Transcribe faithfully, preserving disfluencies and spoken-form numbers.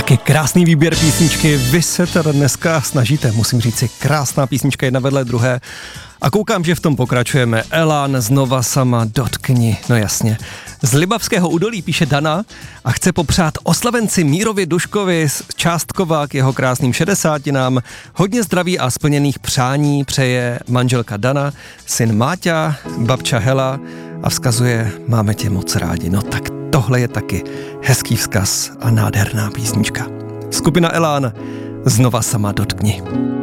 Taky krásný výběr písničky, vy se teda dneska snažíte, musím říct si, krásná písnička jedna vedle druhé. A koukám, že v tom pokračujeme. Elán, znova sama, dotkni, no jasně. Z Libavského údolí píše Dana a chce popřát oslavenci Mírovi Duškovi z Částkova k jeho krásným šedesátinám. Hodně zdraví a splněných přání přeje manželka Dana, syn Máťa, babča Hela a vzkazuje, máme tě moc rádi. No tak tohle je taky hezký vzkaz a nádherná písnička. Skupina Elán, znova sama, dotkni.